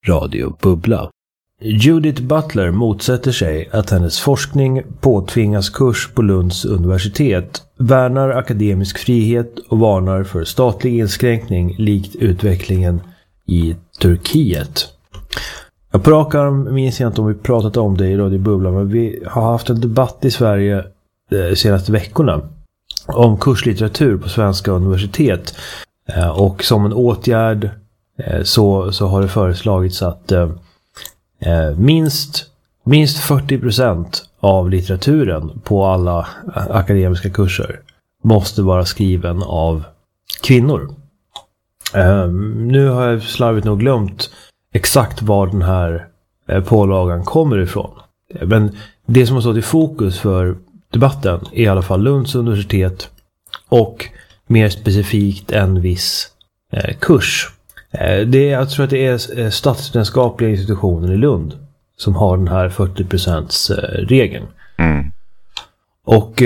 Radio Bubbla. Judith Butler motsätter sig att hennes forskning påtvingas kurs på Lunds universitet, värnar akademisk frihet och varnar för statlig inskränkning likt utvecklingen i Turkiet. Jag på rak arm minns jag inte om vi pratat om det i Radio Bubbla, men vi har haft en debatt i Sverige de senaste veckorna om kurslitteratur på svenska universitet, och som en åtgärd så har det föreslagits att minst 40% av litteraturen på alla akademiska kurser måste vara skriven av kvinnor. Nu har jag slarvigt nog glömt exakt var den här pålagan kommer ifrån. Men det som har stått i fokus för debatten är i alla fall Lunds universitet och mer specifikt en viss kurs. Jag tror att det är statsvetenskapliga institutionen i Lund som har den här 40%-regeln. Och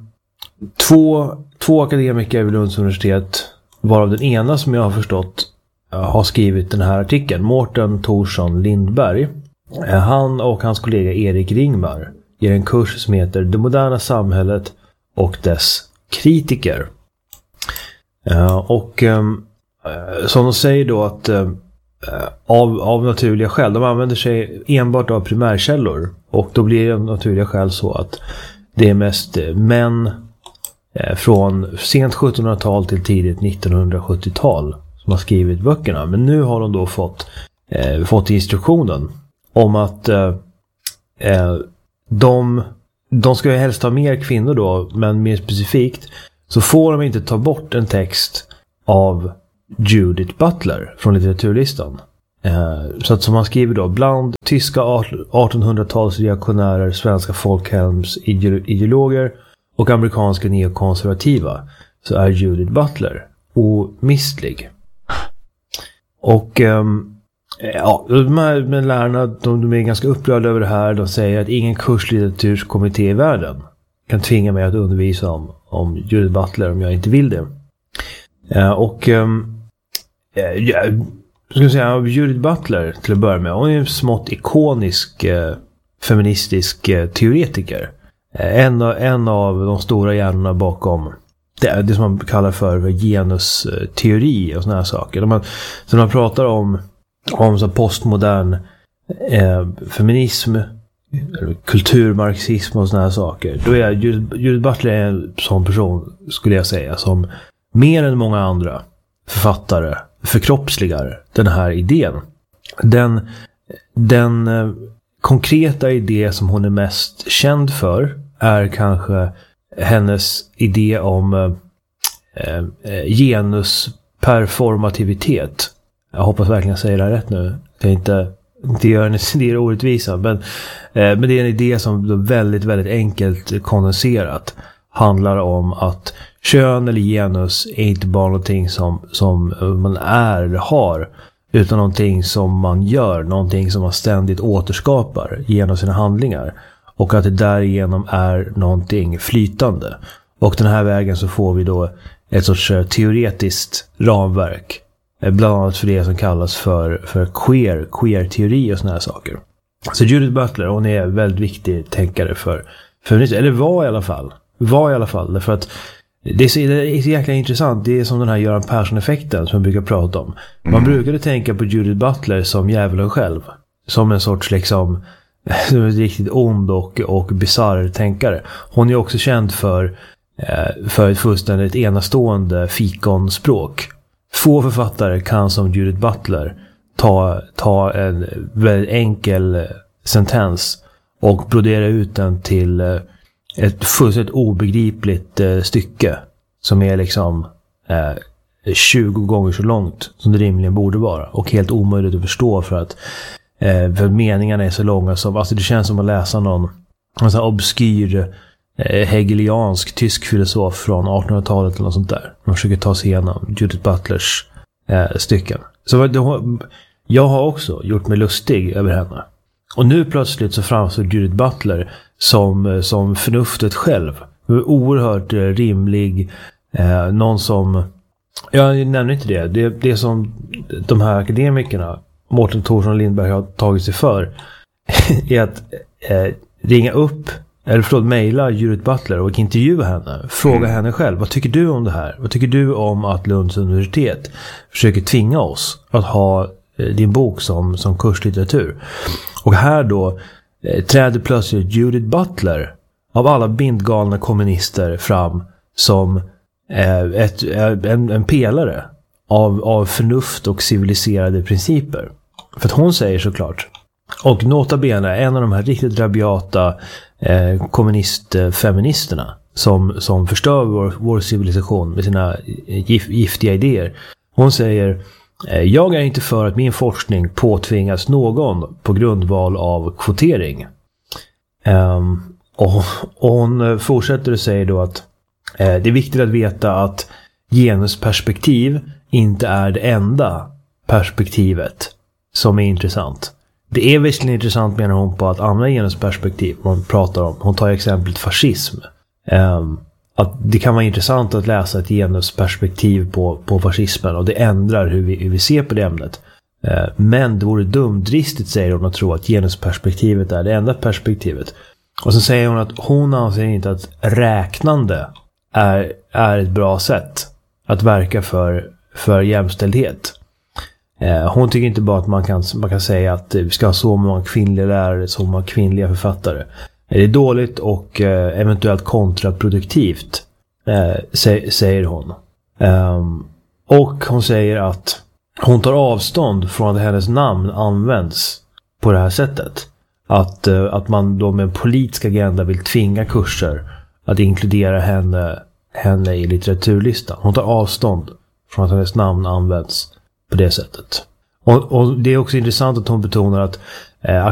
två akademiker vid Lunds universitet, varav den ena som jag har förstått har skrivit den här artikeln, Mårten Thorsson Lindberg. Han och hans kollega Erik Ringmar ger en kurs som heter Det moderna samhället och dess kritiker. Och som de säger då att av naturliga skäl, de använder sig enbart av primärkällor, och då blir det av naturliga skäl så att det är mest män från sent 1700-tal till tidigt 1970-tal som har skrivit böckerna. Men nu har de då fått instruktionen om att de ska ju helst ha mer kvinnor då, men mer specifikt så får de inte ta bort en text av Judith Butler från litteraturlistan. Så att som han skriver då, bland tyska 1800-tals reaktionärer, svenska folkhemsideologer och amerikanska neokonservativa så är Judith Butler omistlig. Och de här lärarna, de är ganska upprörda över det här. De säger att ingen kurslitteraturskommitté i världen kan tvinga mig att undervisa om Judith Butler om jag inte vill det. Ska jag säga, Judith Butler till att börja med, hon är en smått ikonisk feministisk teoretiker. En av de stora hjärnorna bakom det som man kallar för genusteori och såna här saker. Så man pratar om så postmodern feminism, kulturmarxism och såna här saker. Då är Judith Butler en sån person, skulle jag säga, som mer än många andra författare förkroppsligar den här idén. Den konkreta idé som hon är mest känd för är kanske hennes idé om genusperformativitet. Jag hoppas verkligen jag säger det här rätt nu. Jag inte gör en idé orättvisa, men det är en idé som väldigt, väldigt enkelt kondenserat handlar om att kön eller genus är inte bara någonting som man är eller har, utan någonting som man gör, någonting som man ständigt återskapar genom sina handlingar, och att det därigenom är någonting flytande. Och den här vägen så får vi då ett sorts teoretiskt ramverk, bland annat för det som kallas för queer-teori och såna här saker. Så Judith Butler, hon är en väldigt viktig tänkare för feminism, eller var i alla fall, därför att det är så jäkla intressant. Det är som den här Göran Persson-effekten som jag brukar prata om. Man brukade tänka på Judith Butler som djävulen själv, som en sorts liksom som en riktigt ond och bizarr tänkare. Hon är också känd för ett fullständigt enastående fikonspråk. Få författare kan som Judith Butler ta en väldigt enkel sentens och brodera ut den till ett fullständigt obegripligt stycke som är liksom 20 gånger så långt som det rimligen borde vara, och helt omöjligt att förstå för att meningarna är så långa som, alltså det känns som att läsa någon sån här obskyr hegeliansk tysk filosof från 1800-talet eller något sånt där. De försöker ta sig igenom Judith Butlers stycken. Så jag har också gjort mig lustig över henne. Och nu plötsligt så framstår Judith Butler som förnuftet själv. Oerhört rimlig. Någon som... Jag nämner inte det. Det är som de här akademikerna Mårten Thorsson Lindberg har tagit sig för är att ringa upp, eller mejla Judith Butler och intervjua henne. Fråga henne själv, vad tycker du om det här? Vad tycker du om att Lunds universitet försöker tvinga oss att ha din bok som kurslitteratur? Och här då träder plötsligt Judith Butler av alla bindgalna kommunister fram som en pelare av förnuft och civiliserade principer. För att hon säger såklart, och nota bene en av de här riktigt rabiata kommunistfeministerna som förstör vår civilisation med sina giftiga idéer. Hon säger, jag är inte för att min forskning påtvingas någon på grundval av kvotering. Och hon fortsätter att säga då att det är viktigt att veta att genusperspektiv inte är det enda perspektivet som är intressant. Det är visserligen intressant, menar hon, på att andra genusperspektiv man pratar om. Hon tar exemplet fascism. Att det kan vara intressant att läsa ett genusperspektiv på fascismen, och det ändrar hur vi ser på det ämnet. Men det vore dumdristigt, säger hon, att tro att genusperspektivet är det enda perspektivet. Och så säger hon att hon anser inte att räknande är ett bra sätt att verka för jämställdhet. Hon tycker inte bara att man kan säga att vi ska ha så många kvinnliga lärare, så många kvinnliga författare. Det är dåligt och eventuellt kontraproduktivt, säger hon. Och hon säger att hon tar avstånd från att hennes namn används på det här sättet. Att man då med en politisk agenda vill tvinga kurser att inkludera henne i litteraturlistan. Hon tar avstånd från att hennes namn används på det sättet. Och det är också intressant att hon betonar att